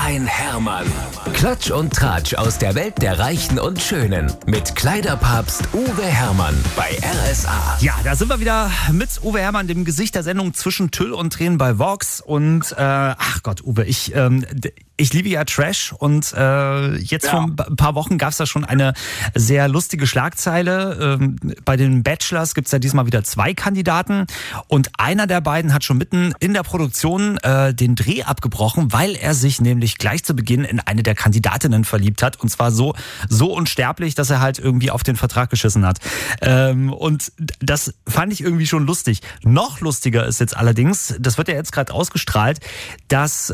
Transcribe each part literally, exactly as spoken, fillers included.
ein Hermann. Klatsch und Tratsch aus der Welt der Reichen und Schönen. Mit Kleiderpapst Uwe Hermann bei R S A. Ja, da sind wir wieder mit Uwe Hermann, dem Gesicht der Sendung Zwischen Tüll und Tränen bei Vox. Und, äh, ach Gott, Uwe, ich... Ähm, Ich liebe ja Trash und äh, jetzt ja. vor ein paar Wochen gab es da schon eine sehr lustige Schlagzeile. Ähm, bei den Bachelors gibt es ja diesmal wieder zwei Kandidaten und einer der beiden hat schon mitten in der Produktion äh, den Dreh abgebrochen, weil er sich nämlich gleich zu Beginn in eine der Kandidatinnen verliebt hat und zwar so so unsterblich, dass er halt irgendwie auf den Vertrag geschissen hat. Ähm, und das fand ich irgendwie schon lustig. Noch lustiger ist jetzt allerdings, das wird ja jetzt gerade ausgestrahlt, dass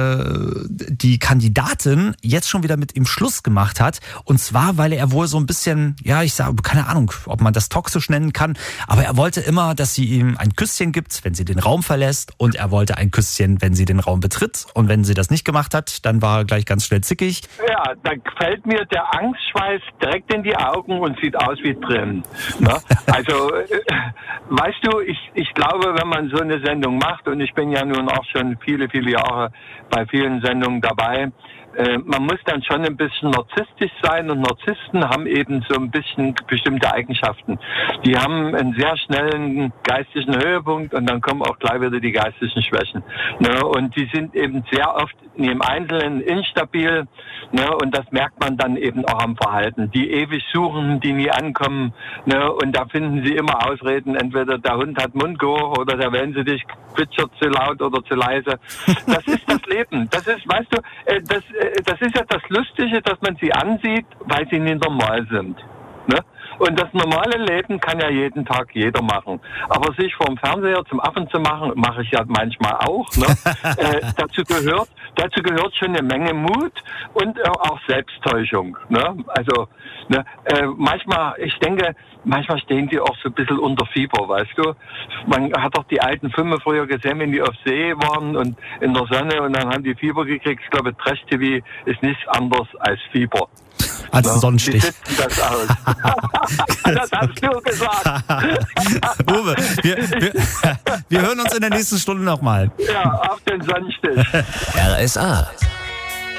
äh, die Kandidatin jetzt schon wieder mit ihm Schluss gemacht hat. Und zwar, weil er wohl so ein bisschen, ja, ich sage, keine Ahnung, ob man das toxisch nennen kann, aber er wollte immer, dass sie ihm ein Küsschen gibt, wenn sie den Raum verlässt. Und er wollte ein Küsschen, wenn sie den Raum betritt. Und wenn sie das nicht gemacht hat, dann war er gleich ganz schnell zickig. Ja, dann fällt mir der Angstschweiß direkt in die Augen und sieht aus wie Tränen. Ne? Also, äh, weißt du, ich, ich glaube, wenn man so eine Sendung macht, und ich bin ja nun auch schon viele, viele Jahre bei vielen Sendungen dabei, äh, man muss dann schon ein bisschen narzisstisch sein und Narzissten haben eben so ein bisschen bestimmte Eigenschaften. Die haben einen sehr schnellen geistigen Höhepunkt und dann kommen auch gleich wieder die geistigen Schwächen. Ne? Und die sind eben sehr oft im Einzelnen instabil, ne? Und das merkt man dann eben auch am Verhalten. Die ewig suchen, die nie ankommen, ne? Und da finden sie immer Ausreden, entweder der Hund hat Mundgeruch oder der Wellensittich zwitschert zu laut oder zu leise. Das ist das Leben. Das ist, weißt du, äh, das, äh, das ist ja das Lustige, dass man sie ansieht, weil sie nicht normal sind. Ne? Und das normale Leben kann ja jeden Tag jeder machen. Aber sich vorm Fernseher zum Affen zu machen, mache ich ja manchmal auch. Ne? äh, dazu gehört, dazu gehört schon eine Menge Mut und äh, auch Selbsttäuschung. Ne? Also ne? äh, manchmal, ich denke, manchmal stehen die auch so ein bisschen unter Fieber, weißt du. Man hat doch die alten Filme früher gesehen, wenn die auf See waren und in der Sonne und dann haben die Fieber gekriegt. Ich glaube, Trash-T V ist nichts anderes als Fieber. Als ja, Sonnenstich. Wie sieht das aus? Das hast du gesagt. Uwe, wir, wir, wir hören uns in der nächsten Stunde nochmal. Ja, auf den Sonnenstich. R S A.